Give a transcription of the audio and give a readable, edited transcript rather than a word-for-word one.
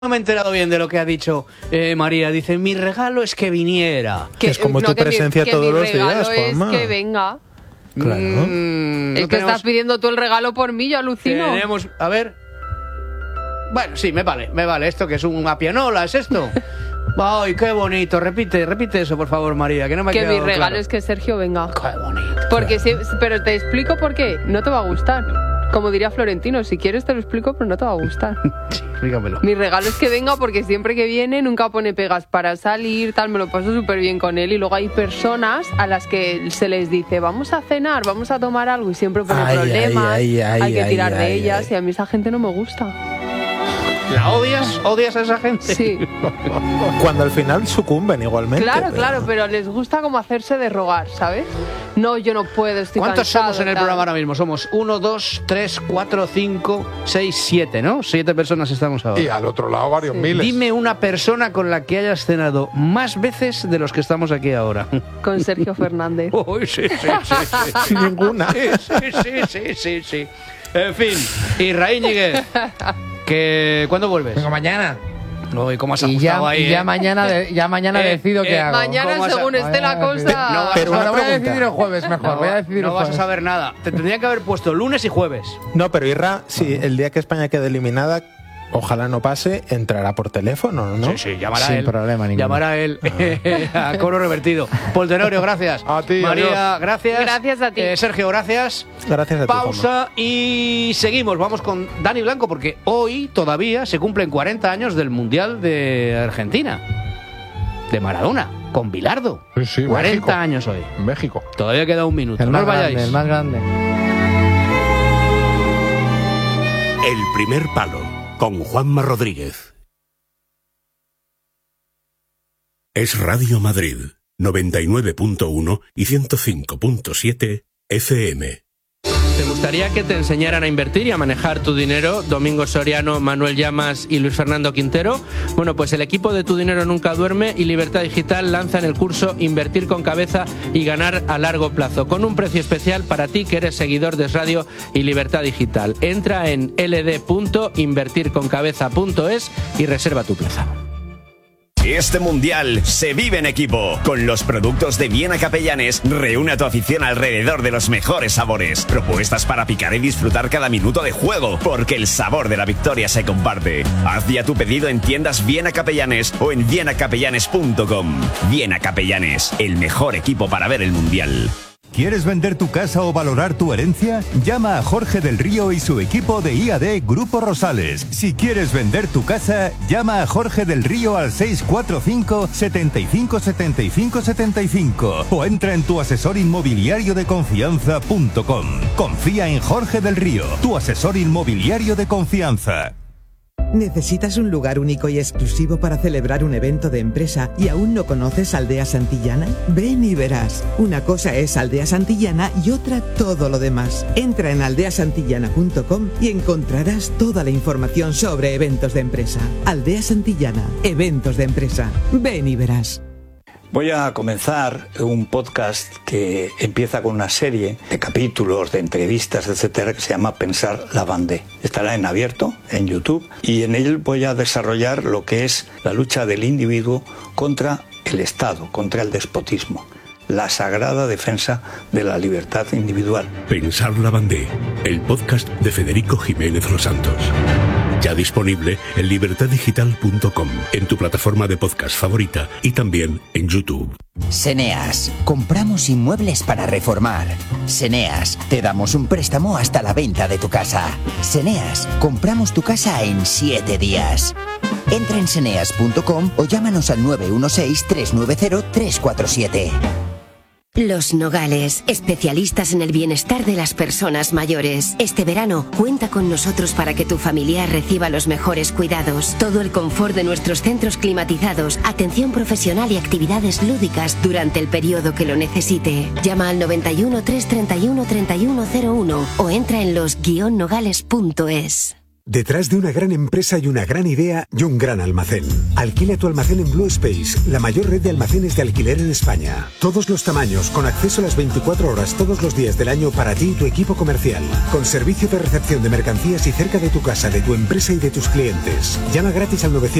No me he enterado bien de lo que ha dicho María. Dice, mi regalo es que viniera. Es como tu presencia todos los días, Juanma. Es que venga. Claro. Es que estás pidiendo tú el regalo por mí, yo alucino. Tenemos, a ver. Bueno, sí, me vale. ¿Esto que es una pianola? ¿Es esto? Ay, qué bonito. Repite eso, por favor, María, que no me ha Que quedado mi regalo claro. es que Sergio venga. Qué bonito. Porque pero te explico por qué. No te va a gustar. Como diría Florentino, si quieres te lo explico, pero no te va a gustar. Sí, explícamelo. Mi regalo es que venga porque siempre que viene nunca pone pegas para salir, tal, me lo paso súper bien con él. Y luego hay personas a las que se les dice, vamos a cenar, vamos a tomar algo, y siempre pone problemas, hay que tirar de ellas, y a mí esa gente no me gusta. ¿La odias? ¿Odias a esa gente? Sí. Cuando al final sucumben igualmente. Claro, pero les gusta como hacerse de rogar, ¿sabes? No, yo no puedo, estoy ¿Cuántos cansado, somos en el tal. programa ahora mismo? Somos 1, 2, 3, 4, 5, 6, 7, ¿no? 7 personas estamos ahora. Y al otro lado varios miles. Dime una persona con la que hayas cenado más veces de los que estamos aquí ahora. Con Sergio Fernández. Uy, sí. Ninguna. Sí. En fin, Israel Ñíguez, que ¿cuándo vuelves? Vengo mañana. Uy, ¿cómo has Y ajustado ya, ahí? y ya mañana, decido qué hago. Mañana, ¿Cómo has- según esté la cosa... No, Pero Bueno, una voy a pregunta. decidir el jueves mejor. Voy a decidir no el vas a jueves. saber nada. Te tendría que haber puesto lunes y jueves. No, pero Irra, si el día que España quede eliminada, ojalá no pase, entrará por teléfono, ¿no? Sí, llamará Sin él. problema ninguno. Llamará él a cobro revertido. Paul Tenorio, gracias. A ti, María, gracias. Gracias a ti. Sergio, gracias. Gracias a ti, Juanma. Pausa y seguimos. Vamos con Dani Blanco porque hoy todavía se cumplen 40 años del Mundial de Argentina. De Maradona, con Bilardo. Sí, 40 México. años hoy. México. Todavía queda un minuto. El No más os vayáis. grande, el más grande. El primer palo, con Juanma Rodríguez. Es Radio Madrid, 99.1 y 105.7 FM. ¿Te gustaría que te enseñaran a invertir y a manejar tu dinero? Domingo Soriano, Manuel Llamas y Luis Fernando Quintero. Bueno, pues el equipo de Tu Dinero Nunca Duerme y Libertad Digital lanzan el curso Invertir con Cabeza y Ganar a Largo Plazo, con un precio especial para ti que eres seguidor de Radio y Libertad Digital. Entra en ld.invertirconcabeza.es y reserva tu plaza. Este mundial se vive en equipo. Con los productos de Viena Capellanes, reúne a tu afición alrededor de los mejores sabores. Propuestas para picar y disfrutar cada minuto de juego, porque el sabor de la victoria se comparte. Haz ya tu pedido en tiendas Viena Capellanes o en vienacapellanes.com. Viena Capellanes, el mejor equipo para ver el mundial. ¿Quieres vender tu casa o valorar tu herencia? Llama a Jorge del Río y su equipo de IAD Grupo Rosales. Si quieres vender tu casa, llama a Jorge del Río al 645 75 75 75 o entra en tuasesorinmobiliariodeconfianza.com. Confía en Jorge del Río, tu asesor inmobiliario de confianza. ¿Necesitas un lugar único y exclusivo para celebrar un evento de empresa y aún no conoces Aldea Santillana? Ven y verás. Una cosa es Aldea Santillana y otra todo lo demás. Entra en aldeasantillana.com y encontrarás toda la información sobre eventos de empresa. Aldea Santillana, eventos de empresa. Ven y verás. Voy a comenzar un podcast que empieza con una serie de capítulos, de entrevistas, etcétera, que se llama Pensar la Bandé. Estará en abierto, en YouTube, y en él voy a desarrollar lo que es la lucha del individuo contra el Estado, contra el despotismo. La sagrada defensa de la libertad individual. Pensar la Bandé, el podcast de Federico Jiménez Los Santos. Ya disponible en libertaddigital.com, en tu plataforma de podcast favorita y también en YouTube. Seneas, compramos inmuebles para reformar. Seneas, te damos un préstamo hasta la venta de tu casa. Seneas, compramos tu casa en 7 días. Entra en seneas.com o llámanos al 916-390-347. Los Nogales, especialistas en el bienestar de las personas mayores. Este verano, cuenta con nosotros para que tu familiar reciba los mejores cuidados. Todo el confort de nuestros centros climatizados, atención profesional y actividades lúdicas durante el periodo que lo necesite. Llama al 91 331 3101 o entra en los-nogales.es. Detrás de una gran empresa hay una gran idea y un gran almacén. Alquila tu almacén en Blue Space, la mayor red de almacenes de alquiler en España. Todos los tamaños, con acceso a las 24 horas todos los días del año para ti y tu equipo comercial. Con servicio de recepción de mercancías y cerca de tu casa, de tu empresa y de tus clientes. Llama gratis al 900.